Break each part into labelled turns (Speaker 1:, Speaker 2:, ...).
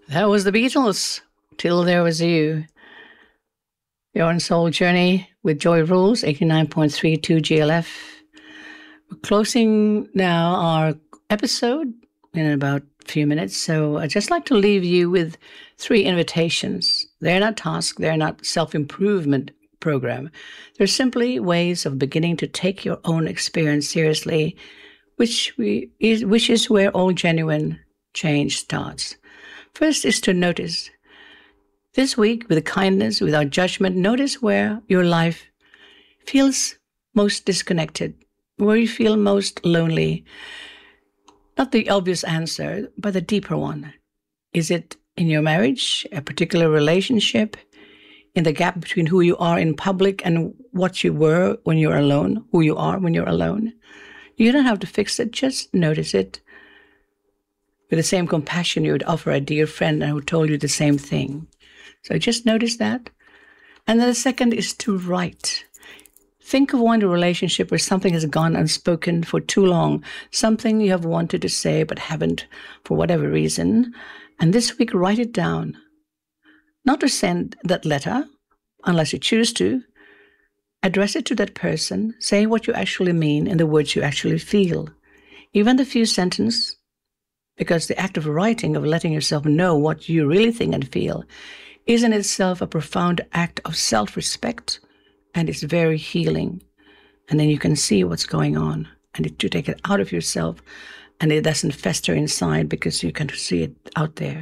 Speaker 1: That was the Beatles. Till There Was You. You're on Soul Journey with Joy Rules, 89.32 GLF. We're closing now our episode in about a few minutes. So I'd just like to leave you with 3 invitations. They're not tasks. They're not self-improvement program. They're simply ways of beginning to take your own experience seriously, which is where all genuine change starts. First is to notice. This week, with kindness, without judgment, notice where your life feels most disconnected, where you feel most lonely. Not the obvious answer, but the deeper one. Is it in your marriage, a particular relationship, in the gap between who you are in public and what you were when you're alone, who you are when you're alone? You don't have to fix it, just notice it. With the same compassion you would offer a dear friend who told you the same thing. So just notice that. And then the second is to write. Think of one relationship where something has gone unspoken for too long, something you have wanted to say but haven't for whatever reason. And this week, write it down. Not to send that letter, unless you choose to. Address it to that person. Say what you actually mean in the words you actually feel. Even the few sentences, because the act of writing, of letting yourself know what you really think and feel, is in itself a profound act of self-respect, and it's very healing. And then you can see what's going on, and you take it out of yourself, and it doesn't fester inside because you can see it out there.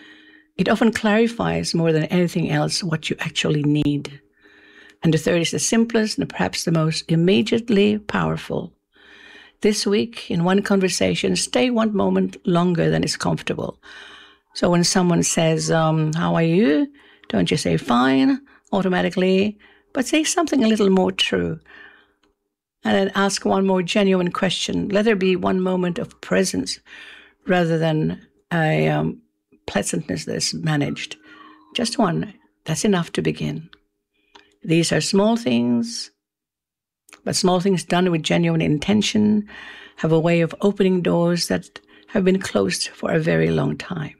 Speaker 1: It often clarifies more than anything else what you actually need. And the third is the simplest and perhaps the most immediately powerful. This week, in one conversation, stay one moment longer than is comfortable. So when someone says, how are you? Don't just say fine automatically, but say something a little more true. And then ask one more genuine question. Let there be one moment of presence rather than a pleasantness that's managed. Just one. That's enough to begin. These are small things, but small things done with genuine intention have a way of opening doors that have been closed for a very long time.